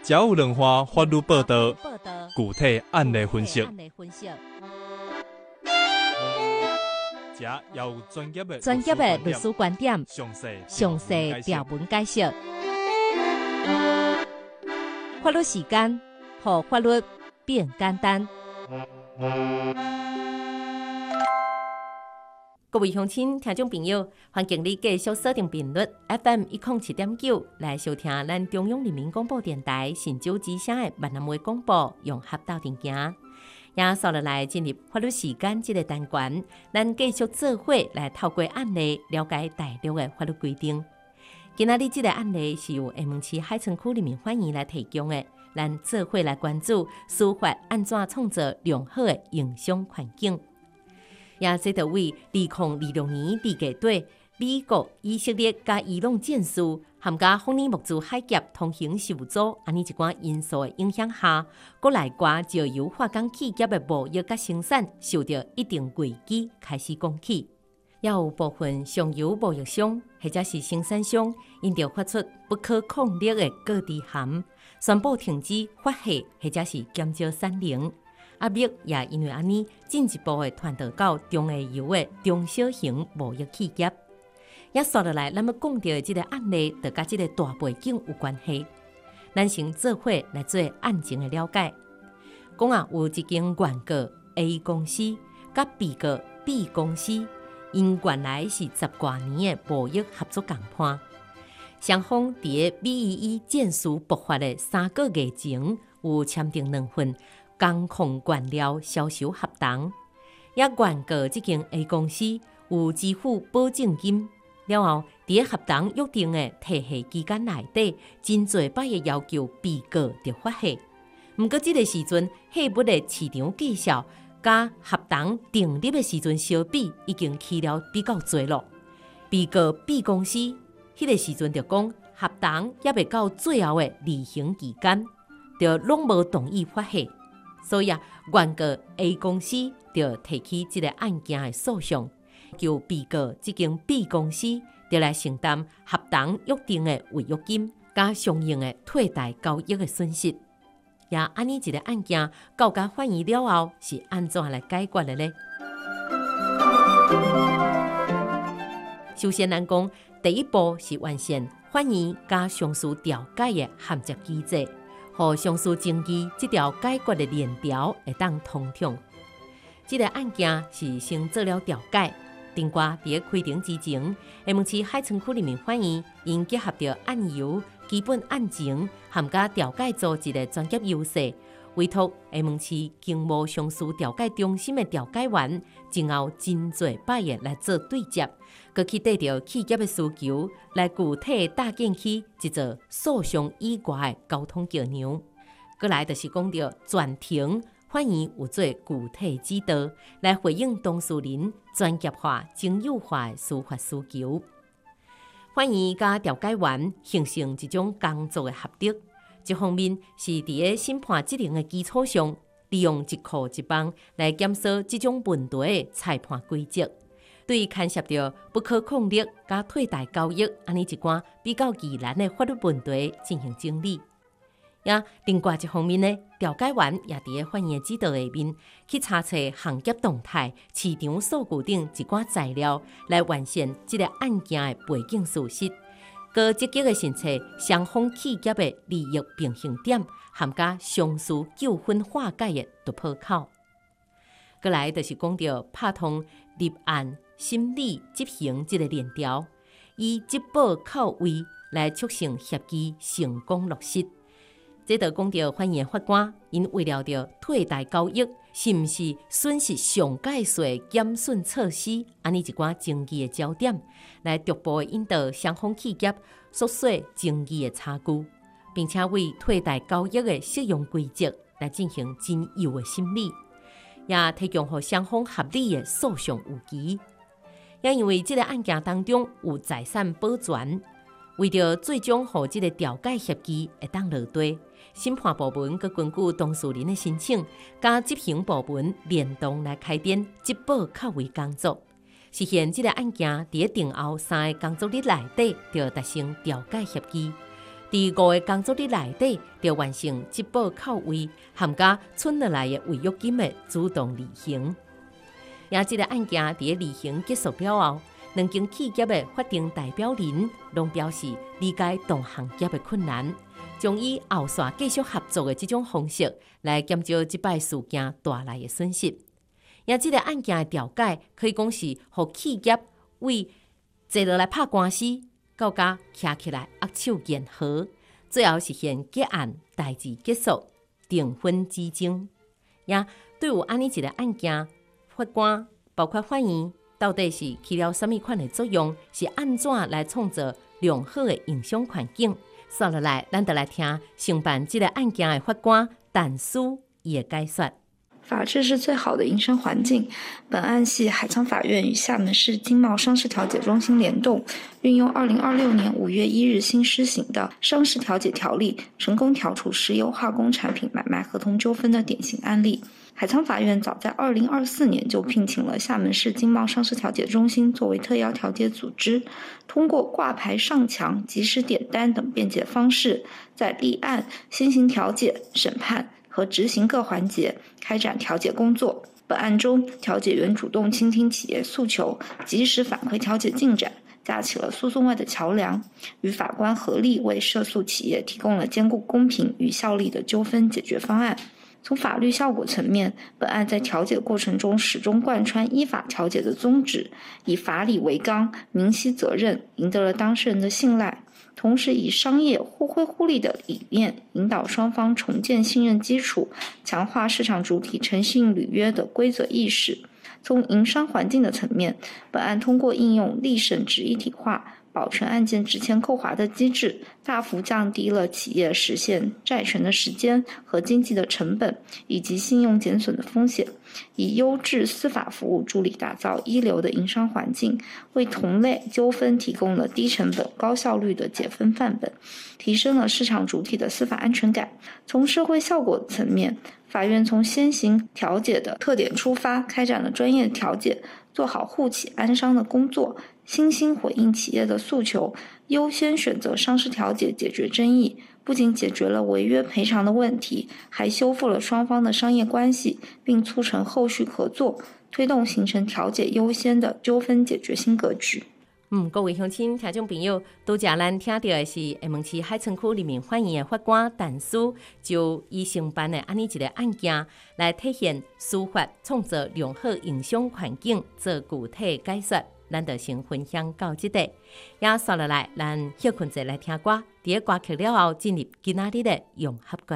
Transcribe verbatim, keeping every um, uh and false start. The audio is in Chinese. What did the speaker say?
才有两化法律报道，具体案例分析。这也有专业的专业的律师观点， 详细详细条文解释。法律时间，让法律变简单。各位乡亲、听众朋友，欢迎你继续锁定频率 F M 一零七点九来收听咱中央人民广播电台新竹之声的闽南话广播，用合道定行。也接落来进入法律时间这个单元，咱继续做伙来透过案例了解大陆的法律规定。今仔日这个案例是由厦门市海城区人民法院来提供的，咱做伙来关注司法安怎创造良好的营商环境。也这就为二零二六年二月底，美国、以色列加伊朗战事，含加丰尼木珠海峡通行事务组安尼一寡因素的影响下，国内外石油化工企业的贸易甲生产受到一定危机开始讲起。也有部分上游贸易商或者是生产商，因着发出不可抗力的告知函，宣布停止发货或者是减少产能。压力也因为安尼进一步的传导到中下游的中小型贸易企业。也说落来，咱们讲到的这个案例，就甲这个大背景有关系。咱先做伙来做案情的了解。讲啊，有一间原告 A 公司，甲被告 B 公司，因原来是十多年的贸易合作共伴。双方伫个美伊伊战事爆发的三个月前，有签订两份工矿原料销售合同，也原告这间 A 公司有支付保证金，了后伫个合同约定的提货期间内底，真侪摆的要求被告着发货。毋过这个时阵，货物的市场计价甲合同订立的时阵相比，已经起了比较侪咯。被告 B 公司迄个时阵就讲，合同也未到最后的履行期间，就拢无同意发货。所以啊，原告 A 公司就提起这个案件的诉讼，求被告这间 B 公司就来承担合同约定的违约金，加相应的退贷交易的损失。也安尼一个案件到甲法院了后，是安怎来解决的呢？首先，咱讲第一步是完善法院加上诉调解的衔接机制。互上诉争议这条解决的链条会当通畅。这个案件是先做了调解，顶挂伫开庭之前，厦门市海城区人民法院因结合着案由、基本案情，含加调解组一个专业优势，委托厦门市经贸上诉调解中心的调解员，前后真侪摆的来做对接，佮去对着企业的需求，来具体搭建起一座诉讼以外的交通桥梁。佮来就是讲到全庭法院有做具体指导，来回应当事人专业化、精幼化的司法需求。法院甲调解员形成一种工作的合作。一方面是伫个审判职能的基础上，利用一库一帮来检索这种问题的裁判规则，对牵涉到不可抗力加退贷交易安尼一寡比较疑难的法律问题进行整理。也另外一方面呢，调解员也伫个法院指导下面去查找行业动态、市场数据等一寡材料，来完善这个案件的背景事实。佮积极的审查双方企业的利益平衡点，含加上诉纠纷化解的突破口。佮来就是讲到拍通立案、审理、执行这个链条，以执保靠位来促成协议成功落实。这就讲到法院法官因为了着退贷交易是毋是损失上解税减损措施，安尼一寡争议的焦点，来逐步引导双方企业缩小争议的差距，并且为退贷交易的适用规则来进行真有的审理，也提供予双方合理的诉讼有期。也因为这个案件当中有财产保全，为着最终予这个调解协议会当落地，审判部门佮根据当事人的申请，甲执行部门联动来开展执保靠位工作，实现这个案件伫定后三个工作日内底就达成调解协议， 第五个工作日内底，就完成集保靠位，含加存落来的违约金的主动履行。也这个案件伫履行结束了后，两间企业的法定代表人拢表示理解同行业的困难，将以后续继续合作的这种方式来减少这摆事件带来的损失。也这个案件的调解可以讲是让企业为坐落来拍官司，到家徛起来握手言和，最后实现结案，代志结束，订婚之争。也对有安尼一个案件，法官包括法院到底是起了什么款的作用，是安怎来创造良好的营商环境？接落来，咱就来听承办这个案件的法官但书伊的解说。 法治是最好的营商环境。本案系海沧法院与厦门市经贸商事调解中心联动，运用二零二六年五月一日新施行的商事调解条例，成功调处石油化工产品买卖合同纠纷的典型案例。海沧法院早在二零二四年就聘请了厦门市经贸商事调解中心作为特邀调解组织，通过挂牌上墙、及时点单等便捷方式，在立案、先行调解、审判和执行各环节开展调解工作。本案中，调解员主动倾听企业诉求，及时反馈调解进展，架起了诉讼外的桥梁，与法官合力为涉诉企业提供了兼顾公平与效力的纠纷解决方案。从法律效果层面，本案在调解过程中始终贯穿依法调解的宗旨，以法理为纲，明晰责任，赢得了当事人的信赖。同时以商业互惠互利的理念引导双方重建信任基础，强化市场主体诚信履约的规则意识。从营商环境的层面，本案通过应用立审制一体化、保全案件值钱扣划的机制，大幅降低了企业实现债权的时间和经济的成本，以及信用减损的风险，以优质司法服务助力打造一流的营商环境，为同类纠纷提供了低成本、高效率的解分范本，提升了市场主体的司法安全感。从社会效果的层面，法院从先行调解的特点出发，开展了专业的调解，做好护企安商的工作，悉心回应企业的诉求，优先选择商事调解解决争议，不仅解决了违约赔偿的问题，还修复了双方的商业关系，并促成后续合作，推动形成调解优先的纠纷解决新格局。 嗯，各位乡亲、听众朋友，拄则咱听到的是厦门市海城区人民法院的法官但书，就以承办的安尼一个案件来体现司法创造良好营商环境做具体解说，咱就先分享到这里。也接下来，咱休困者来听歌，伫个歌曲了后，进入今仔日的融合歌。